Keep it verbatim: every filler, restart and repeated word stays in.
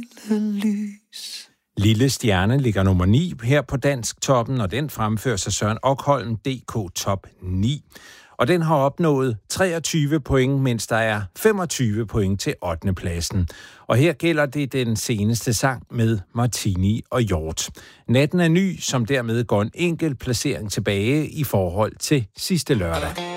lys. Lille Stjerne ligger nummer ni her på Dansk Toppen, og den fremføres af Søren Okholm, D K Top ni. Og den har opnået treogtyve point, mens der er femogtyve point til ottende pladsen. Og her gælder det den seneste sang med Martini og Hjort. Natten er ny, som dermed går en enkelt placering tilbage i forhold til sidste lørdag.